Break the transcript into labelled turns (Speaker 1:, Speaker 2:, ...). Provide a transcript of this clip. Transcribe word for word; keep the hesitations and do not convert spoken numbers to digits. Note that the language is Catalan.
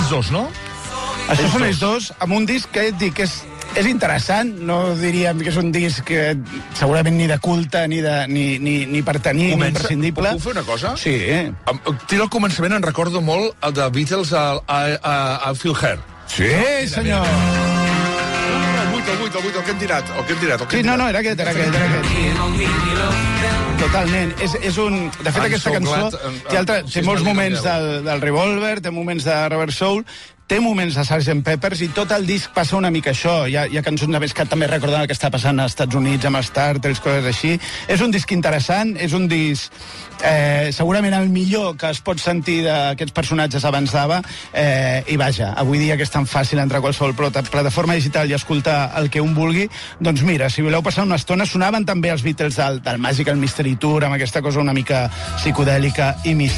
Speaker 1: ells dos, no?
Speaker 2: Això ells són ells dos, amb un disc que et dic, és, és interessant, no diríem que és un disc que segurament ni de culte, ni, de, ni, ni, ni per tenir,
Speaker 1: Comença,
Speaker 2: ni imprescindible.
Speaker 1: Puc fer una cosa?
Speaker 2: Sí.
Speaker 1: Tira al començament, en recordo molt el de Beatles a, a, a, a Phil Her.
Speaker 2: Sí, senyor.
Speaker 1: El vuit, el vuit, el vuit, el que hem tirat, el que hem tirat. El que
Speaker 2: Sí,
Speaker 1: hem
Speaker 2: no,
Speaker 1: tirat.
Speaker 2: no, era aquest, era aquest, era aquest. Totalment. És, és un... De fet,
Speaker 1: I'm
Speaker 2: aquesta
Speaker 1: so
Speaker 2: cançó
Speaker 1: glad, um,
Speaker 2: té, altra,
Speaker 1: um,
Speaker 2: té
Speaker 1: si
Speaker 2: molts
Speaker 1: es
Speaker 2: moments
Speaker 1: m'ha
Speaker 2: del, del Revolver, té moments de Rubber Soul, té moments de sergeant Peppers i tot el disc passa una mica això. Hi ha, hi ha cançons de més que també recorden el que està passant als Estats Units amb Star, tres coses així. És un disc interessant, és un disc eh, segurament el millor que es pot sentir d'aquests personatges abans d'Ava, eh, i vaja, avui dia que és tan fàcil entrar a qualsevol plataforma digital i escoltar el que un vulgui, doncs mira, si voleu passar una estona, sonaven també els Beatles del, del Magical Mystery Tour, amb aquesta cosa una mica psicodèlica i mística.